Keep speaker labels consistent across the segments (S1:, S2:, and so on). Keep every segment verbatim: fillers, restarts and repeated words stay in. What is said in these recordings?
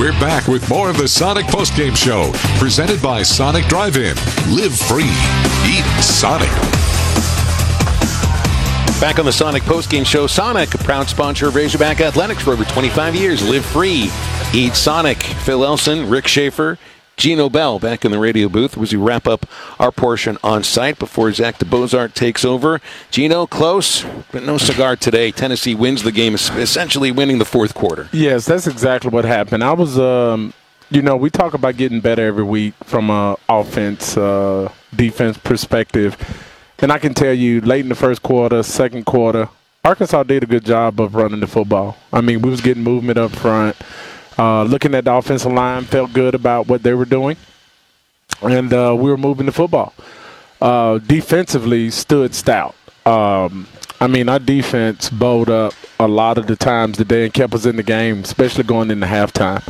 S1: We're back with more of the Sonic Postgame Show, presented by Sonic Drive-In. Live free. Eat Sonic.
S2: Back on the Sonic Postgame Show, Sonic, a proud sponsor of Razorback Athletics for over twenty-five years. Live free. Eat Sonic. Phil Elson, Rick Schaefer, Gino Bell back in the radio booth as we wrap up our portion on site before Zach DeBozart takes over. Gino, close, but no cigar today. Tennessee wins the game, essentially winning the fourth quarter.
S3: Yes, that's exactly what happened. I was, um, you know, we talk about getting better every week from an offense, uh, defense perspective. And I can tell you, late in the first quarter, second quarter, Arkansas did a good job of running the football. I mean, we was getting movement up front. Uh, looking at the offensive line, felt good about what they were doing. And uh, we were moving the football. Uh, defensively, stood stout. Um, I mean, our defense bowled up a lot of the times today and kept us in the game, especially going into halftime.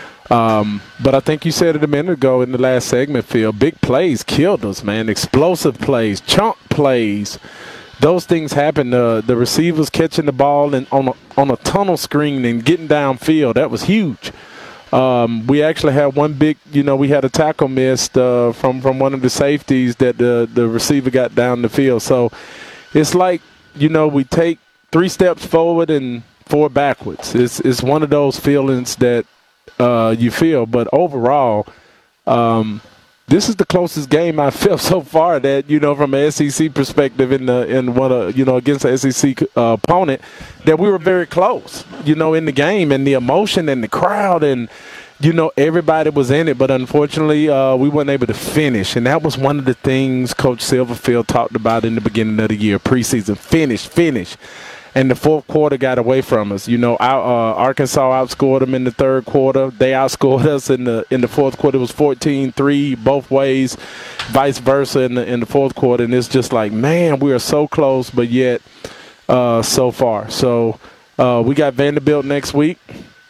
S3: Um, but I think you said it a minute ago in the last segment, Phil, big plays killed us, man. Explosive plays, chunk plays. Those things happen. Uh, the receivers catching the ball and on a, on a tunnel screen and getting downfield, that was huge. Um, we actually had one big, you know, we had a tackle missed uh, from, from one of the safeties that the, the receiver got down the field. So it's like, you know, we take three steps forward and four backwards. It's, it's one of those feelings that Uh, you feel, but overall, um, this is the closest game I felt so far that, you know, from an S E C perspective in the in one uh, you know against an S E C uh, opponent, that we were very close, you know, in the game, and the emotion and the crowd and, you know, everybody was in it, but unfortunately uh, we weren't able to finish, and that was one of the things Coach Silverfield talked about in the beginning of the year, preseason, finish, finish. And the fourth quarter got away from us. You know, our, uh, Arkansas outscored them in the third quarter. They outscored us in the in the fourth quarter. It was fourteen three both ways, vice versa in the in the fourth quarter. And it's just like, man, we are so close, but yet uh, so far. So uh, we got Vanderbilt next week.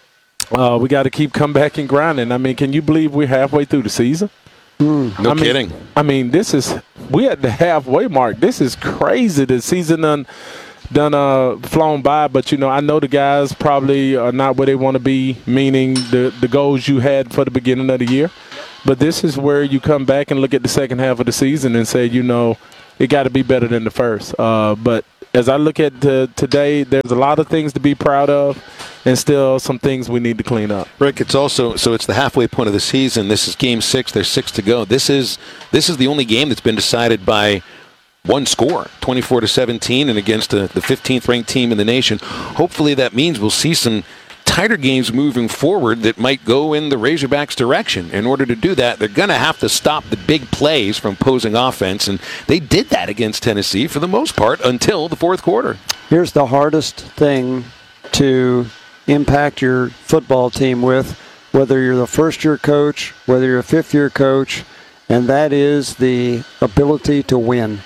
S3: Uh, we got to keep coming back and grinding. I mean, can you believe we're halfway through the season?
S2: Mm, no
S3: I mean,
S2: kidding.
S3: I mean, this is – we at the halfway mark. This is crazy. The season done – done uh flown by, but you know, I know the guys probably are not where they want to be, meaning the the goals you had for the beginning of the year. But this is where you come back and look at the second half of the season and say, you know, it got to be better than the first. Uh, but as I look at the, today, there's a lot of things to be proud of, and still some things we need to clean up.
S2: Rick, it's also so it's the halfway point of the season. This is game six. There's six to go. This is this is the only game that's been decided by one score, twenty-four to seventeen, and against the, the fifteenth ranked team in the nation. Hopefully that means we'll see some tighter games moving forward that might go in the Razorbacks' direction. In order to do that, they're going to have to stop the big plays from opposing offense, and they did that against Tennessee for the most part until the fourth quarter.
S4: Here's the hardest thing to impact your football team with, whether you're the first-year coach, whether you're a fifth-year coach, and that is the ability to win.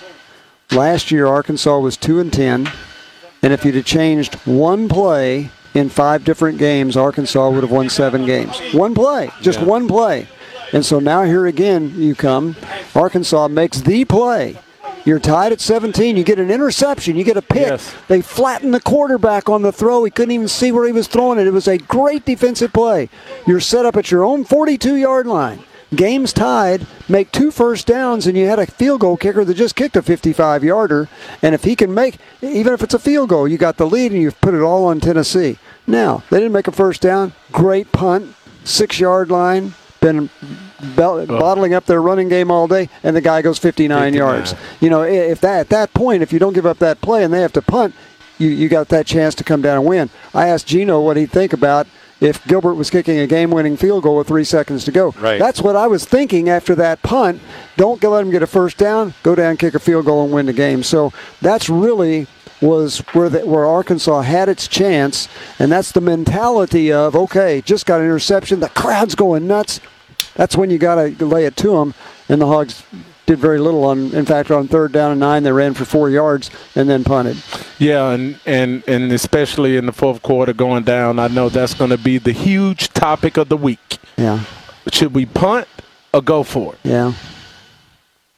S4: Last year, Arkansas was two and ten, and if you'd have changed one play in five different games, Arkansas would have won seven games. One play, just yeah. one play. And so now here again you come. Arkansas makes the play. You're tied at seventeen. You get an interception. You get a pick.
S3: Yes.
S4: They flatten the quarterback on the throw. He couldn't even see where he was throwing it. It was a great defensive play. You're set up at your own forty-two-yard line. Game's tied, make two first downs, and you had a field goal kicker that just kicked a fifty-five-yarder. And if he can make, even if it's a field goal, you got the lead and you've put it all on Tennessee. Now, they didn't make a first down. Great punt, six-yard line, been be- bottling up their running game all day, and the guy goes fifty-nine, fifty-nine yards. You know, if that at that point, if you don't give up that play and they have to punt, you, you got that chance to come down and win. I asked Gino what he'd think about if Gilbert was kicking a game-winning field goal with three seconds to go.
S2: Right.
S4: That's what I was thinking after that punt. Don't let him get a first down. Go down, kick a field goal, and win the game. So that's really was where the, where Arkansas had its chance, and that's the mentality of, okay, just got an interception. The crowd's going nuts. That's when you got to lay it to them, and the Hogs did very little on. In fact, on third down and nine, they ran for four yards and then punted.
S3: Yeah, and and, and especially in the fourth quarter going down, I know that's going to be the huge topic of the week.
S4: Yeah.
S3: Should we punt or go for it?
S4: Yeah.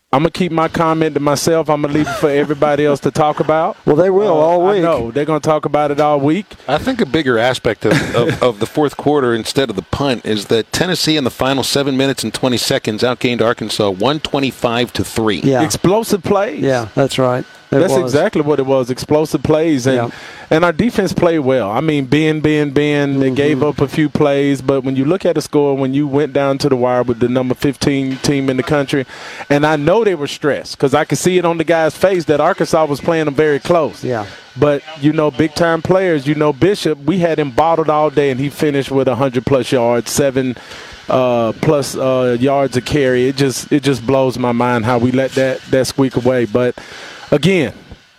S3: I'm going to keep my comment to myself. I'm going to leave it for everybody else to talk about.
S4: Well, they will
S3: uh,
S4: all week.
S3: I know. They're going to talk about it all week.
S2: I think a bigger aspect of, of, of the fourth quarter instead of the punt is that Tennessee in the final seven minutes and twenty seconds outgained Arkansas one twenty-five to three.
S4: Yeah.
S3: Explosive plays.
S4: Yeah, that's right. It
S3: That's
S4: was.
S3: exactly what it was, explosive plays. And
S4: Yeah.
S3: and our defense played well. I mean, Ben, Ben, Ben,
S4: Mm-hmm.
S3: they gave up a few plays, but when you look at the score, when you went down to the wire with the number fifteen team in the country, and I know they were stressed because I could see it on the guy's face that Arkansas was playing them very close.
S4: Yeah.
S3: But, you know, big-time players, you know, Bishop, we had him bottled all day, and he finished with one hundred plus yards, seven uh, plus uh, yards a carry. It just it just blows my mind how we let that, that squeak away. But, again,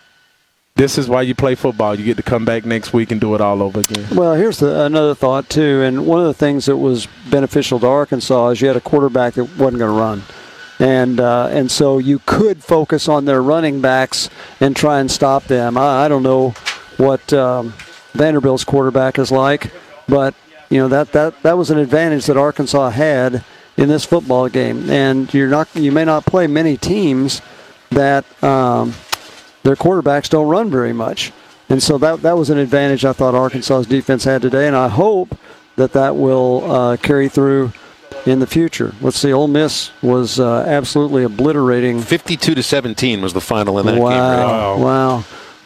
S3: this is why you play football. You get to come back next week and do it all over again.
S4: Well, here's the, another thought, too. And one of the things that was beneficial to Arkansas is you had a quarterback that wasn't going to run. And uh, and so you could focus on their running backs and try and stop them. I, I don't know what um, Vanderbilt's quarterback is like, but you know that, that, that was an advantage that Arkansas had in this football game. And you're not you may not play many teams that um, their quarterbacks don't run very much. And so that that was an advantage I thought Arkansas's defense had today, and I hope that that will uh, carry through in the future. Let's see, Ole Miss was uh, absolutely obliterating.
S2: fifty-two to seventeen was the final in that
S4: wow,
S2: game. Right?
S3: Wow.
S4: wow.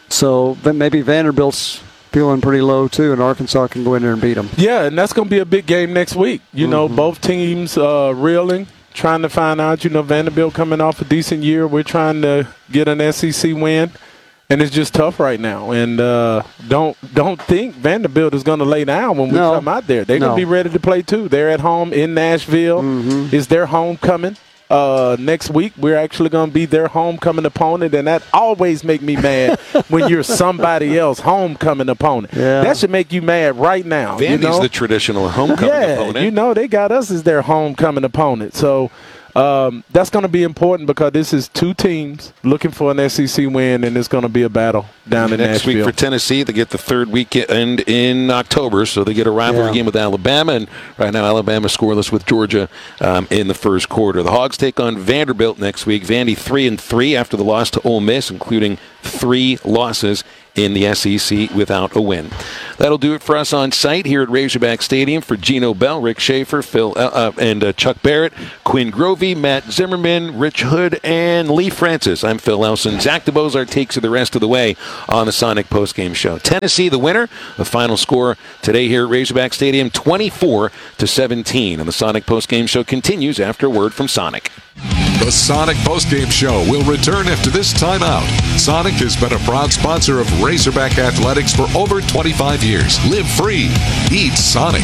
S4: So but maybe Vanderbilt's feeling pretty low, too, and Arkansas can go in there and beat them.
S3: Yeah, and that's going to be a big game next week. You
S4: Mm-hmm.
S3: know, both teams uh, reeling, trying to find out, you know, Vanderbilt coming off a decent year. We're trying to get an S E C win. And it's just tough right now. And uh, don't don't think Vanderbilt is going to lay down when we
S4: No.
S3: come out there. They're
S4: No.
S3: going to be ready to play, too. They're at home in Nashville.
S4: Mm-hmm.
S3: It's their homecoming. Uh, next week, we're actually going to be their homecoming opponent, and that always make me mad when you're somebody else homecoming opponent.
S4: Yeah.
S3: That should make you mad right now.
S2: Vandy's
S3: you know?
S2: the traditional homecoming
S3: yeah,
S2: opponent.
S3: you know, they got us as their homecoming opponent. So um, that's going to be important because this is two teams looking for an S E C win, and it's going to be a battle down in
S2: Next
S3: Nashville.
S2: week for Tennessee, they get the third weekend in October, so they get a rivalry
S4: Yeah.
S2: game with Alabama, and right now Alabama scoreless with Georgia um, in the first quarter. The Hogs take on Vanderbilt next week. Vandy three and three after the loss to Ole Miss, including three losses in the S E C without a win. That'll do it for us on site here at Razorback Stadium. For Gino Bell, Rick Schaefer, Phil uh, uh, and uh, Chuck Barrett, Quinn Grovey, Matt Zimmerman, Rich Hood, and Lee Francis. I'm Phil Elson. Zach DeBozar takes you the rest of the way on the Sonic Postgame Show. Tennessee, the winner. The final score today here at Razorback Stadium, twenty-four to seventeen. And the Sonic Postgame Show continues after a word from Sonic.
S1: The Sonic Postgame Show will return after this timeout. Sonic has been a proud sponsor of Razorback Athletics for over twenty-five years. Live free. Eat Sonic.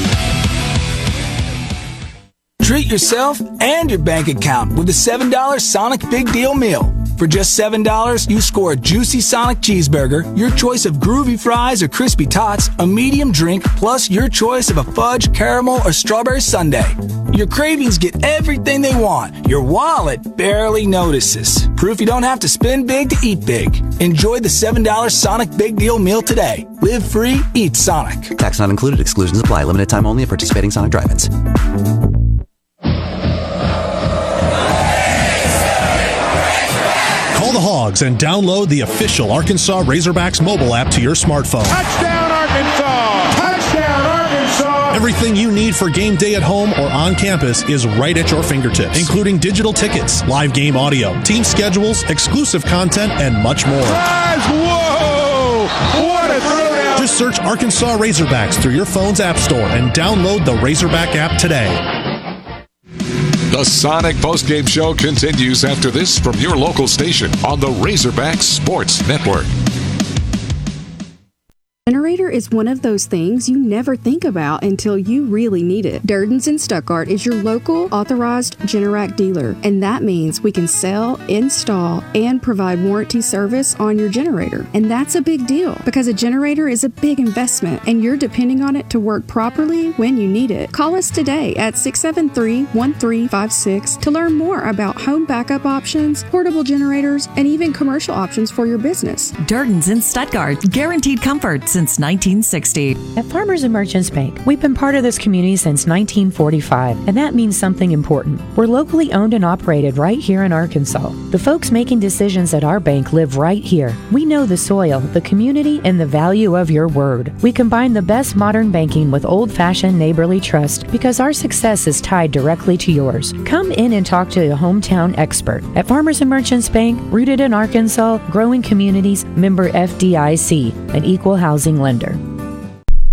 S5: Treat yourself and your bank account with the seven dollar Sonic Big Deal Meal. For just seven dollars, you score a juicy Sonic cheeseburger, your choice of groovy fries or crispy tots, a medium drink, plus your choice of a fudge, caramel, or strawberry sundae. Your cravings get everything they want. Your wallet barely notices. Proof you don't have to spend big to eat big. Enjoy the seven dollar Sonic Big Deal Meal today. Live free, eat Sonic.
S6: Tax not included. Exclusions apply. Limited time only at participating Sonic drive-ins.
S7: Call the Hogs and download the official Arkansas Razorbacks mobile app to your smartphone.
S8: Touchdown, Arkansas! Touchdown, Arkansas!
S7: Everything you need for game day at home or on campus is right at your fingertips, including digital tickets, live game audio, team schedules, exclusive content, and much more.
S8: Guys, whoa! What a throwdown!
S7: Just search Arkansas Razorbacks through your phone's app store and download the Razorback app today.
S1: The Sonic Postgame Show continues after this from your local station on the Razorback Sports Network.
S9: Generator is one of those things you never think about until you really need it. Durden's in Stuttgart is your local authorized Generac dealer, and that means we can sell, install, and provide warranty service on your generator. And that's a big deal because a generator is a big investment, and you're depending on it to work properly when you need it. Call us today at six seven three, one three five six to learn more about home backup options, portable generators, and even commercial options for your business.
S10: Durden's in Stuttgart. Guaranteed comfort, since nineteen sixty.
S11: At Farmers and Merchants Bank, we've been part of this community since nineteen forty-five, and that means something important. We're locally owned and operated right here in Arkansas. The folks making decisions at our bank live right here. We know the soil, the community, and the value of your word. We combine the best modern banking with old-fashioned neighborly trust because our success is tied directly to yours. Come in and talk to a hometown expert. At Farmers and Merchants Bank, rooted in Arkansas, growing communities, member F D I C, an equal housing lender.